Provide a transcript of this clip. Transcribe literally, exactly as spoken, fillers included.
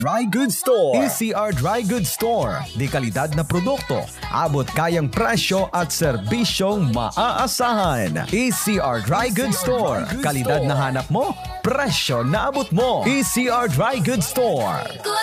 Dry Goods Store. E C R Dry Goods Store. Di kalidad na produkto, abot kayang presyo at serbisyong maaasahan. E C R Dry Goods Store. Kalidad na hanap mo, presyo na abot mo. E C R Dry Goods Store.